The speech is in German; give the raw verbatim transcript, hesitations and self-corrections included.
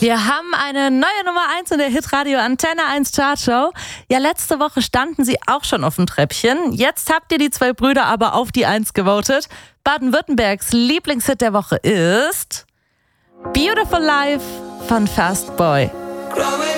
Wir haben eine neue Nummer eins in der Hitradio Antenne eins Chartshow. Ja, letzte Woche standen sie auch schon auf dem Treppchen. Jetzt habt ihr die zwei Brüder aber auf die eins gewotet. Baden-Württembergs Lieblingshit der Woche ist Beautiful Life von Fast Boy. Growing